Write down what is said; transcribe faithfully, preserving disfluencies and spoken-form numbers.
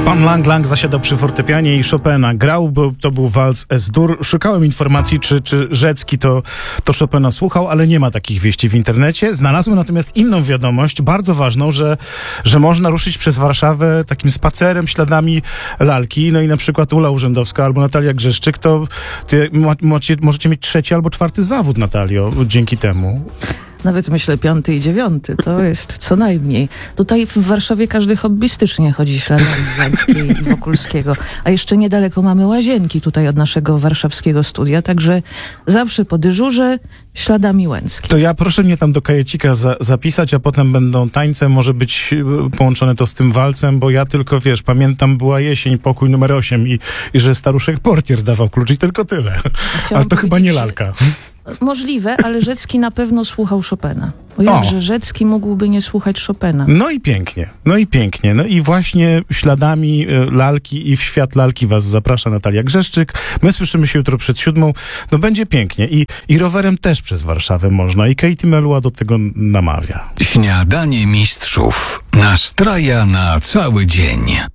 Pan Lang Lang zasiadał przy fortepianie i Chopina grał, bo to był walc S-dur. Szukałem informacji, czy, czy Rzecki to, to Chopina słuchał, ale nie ma takich wieści w internecie. Znalazłem natomiast inną wiadomość, bardzo ważną, że, że można ruszyć przez Warszawę takim spacerem śladami lalki. No i na przykład Ula Urzędowska albo Natalia Grzeszczyk, to ty możecie, możecie mieć trzeci albo czwarty zawód, Natalio, dzięki temu. Nawet myślę piąty i dziewiąty, to jest co najmniej. Tutaj w Warszawie każdy hobbystycznie chodzi śladami Łęckiej i Wokulskiego. A jeszcze niedaleko mamy Łazienki tutaj od naszego warszawskiego studia, także zawsze po dyżurze śladami Łęckiej. To ja proszę mnie tam do kajecika za, zapisać, a potem będą tańce, może być połączone to z tym walcem, bo ja tylko, wiesz, pamiętam, była jesień, pokój numer osiem i, i że staruszek portier dawał klucz i tylko tyle. Ale to chyba nie lalka. Możliwe, ale Rzecki na pewno słuchał Chopina. Bo jakże Rzecki mógłby nie słuchać Chopina? No i pięknie, no i pięknie. No i właśnie śladami y, lalki i w świat lalki was zaprasza Natalia Grzeszczyk. My słyszymy się jutro przed siódmą. No będzie pięknie. I, i rowerem też przez Warszawę można. I Katie Melua do tego namawia. Śniadanie mistrzów. Nastraja na cały dzień.